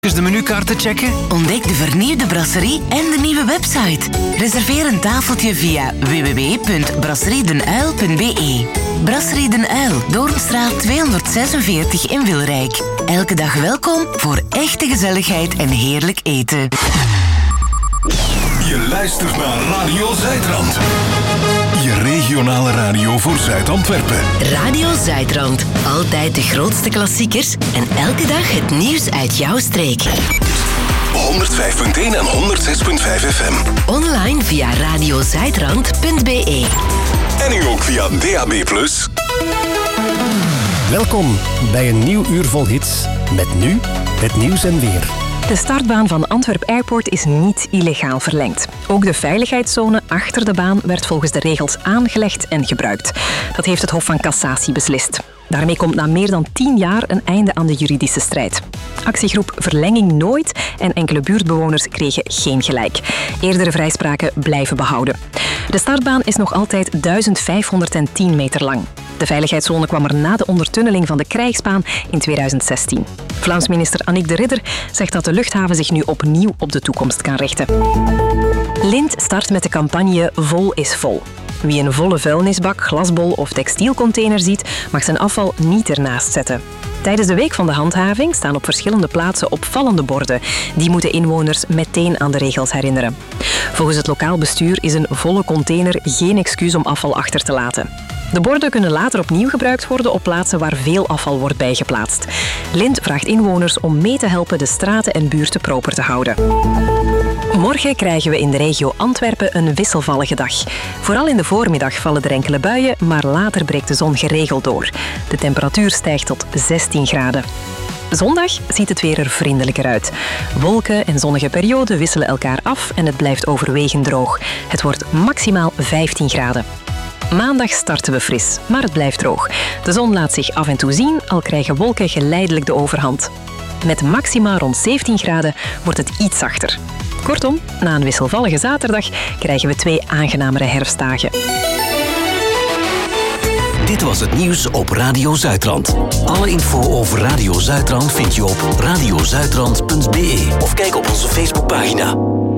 De menukaart te checken? Ontdek de vernieuwde brasserie en de nieuwe website. Reserveer een tafeltje via www.brasseriedenuil.be. Brasserie Den Uil, Doornstraat 246 in Wilrijk. Elke dag welkom voor echte gezelligheid en heerlijk eten. Je luistert naar Radio Zuidrand. Je regionale radio voor Zuid-Antwerpen. Radio Zuidrand. Altijd de grootste klassiekers en elke dag het nieuws uit jouw streek. 105.1 en 106.5 FM. Online via radiozuidrand.be. En nu ook via DAB+. Welkom bij een nieuw uur vol hits. Met nu het nieuws en weer. De startbaan van Antwerp Airport is niet illegaal verlengd. Ook de veiligheidszone achter de baan werd volgens de regels aangelegd en gebruikt. Dat heeft het Hof van Cassatie beslist. Daarmee komt na meer dan 10 jaar een einde aan de juridische strijd. Actiegroep Verlenging Nooit en enkele buurtbewoners kregen geen gelijk. Eerdere vrijspraken blijven behouden. De startbaan is nog altijd 1510 meter lang. De veiligheidszone kwam er na de ondertunneling van de Krijgsbaan in 2016. Vlaams minister Annick de Ridder zegt dat de luchthaven zich nu opnieuw op de toekomst kan richten. Lint start met de campagne Vol is Vol. Wie een volle vuilnisbak, glasbol of textielcontainer ziet, mag zijn afval niet ernaast zetten. Tijdens de week van de handhaving staan op verschillende plaatsen opvallende borden. Die moeten inwoners meteen aan de regels herinneren. Volgens het lokaal bestuur is een volle container geen excuus om afval achter te laten. De borden kunnen later opnieuw gebruikt worden op plaatsen waar veel afval wordt bijgeplaatst. Lint vraagt inwoners om mee te helpen de straten en buurten proper te houden. Morgen krijgen we in de regio Antwerpen een wisselvallige dag. Vooral in de voormiddag vallen er enkele buien, maar later breekt de zon geregeld door. De temperatuur stijgt tot 16 graden. Zondag ziet het weer er vriendelijker uit. Wolken en zonnige perioden wisselen elkaar af en het blijft overwegend droog. Het wordt maximaal 15 graden. Maandag starten we fris, maar het blijft droog. De zon laat zich af en toe zien, al krijgen wolken geleidelijk de overhand. Met maxima rond 17 graden wordt het iets zachter. Kortom, na een wisselvallige zaterdag krijgen we 2 aangenamere herfstdagen. Dit was het nieuws op Radio Zuidrand. Alle info over Radio Zuidrand vind je op radiozuidrand.be of kijk op onze Facebookpagina.